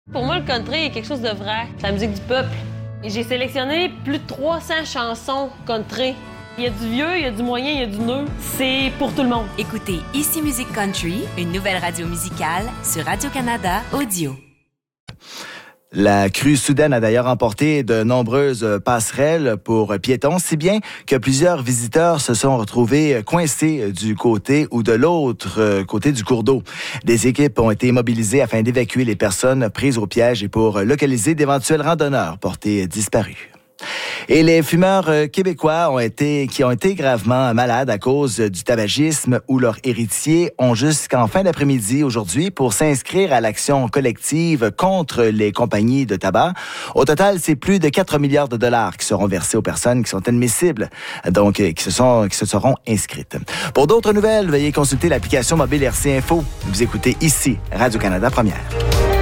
Pour moi, le country est quelque chose de vrai. C'est la musique du peuple. Et j'ai sélectionné plus de 300 chansons country. Il y a du vieux, il y a du moyen, il y a du neuf. C'est pour tout le monde. Écoutez Ici Musique Country, une nouvelle radio musicale sur Radio-Canada Audio. La crue soudaine a d'ailleurs emporté de nombreuses passerelles pour piétons, si bien que plusieurs visiteurs se sont retrouvés coincés du côté ou de l'autre côté du cours d'eau. Des équipes ont été mobilisées afin d'évacuer les personnes prises au piège et pour localiser d'éventuels randonneurs portés disparus. Et les fumeurs québécois qui ont été gravement malades à cause du tabagisme ou leurs héritiers ont jusqu'en fin d'après-midi aujourd'hui pour s'inscrire à l'action collective contre les compagnies de tabac. Au total, c'est plus de 4 milliards de dollars qui seront versés aux personnes qui sont admissibles, donc qui se seront inscrites. Pour d'autres nouvelles, veuillez consulter l'application mobile RC Info. Vous écoutez ici Radio-Canada Première.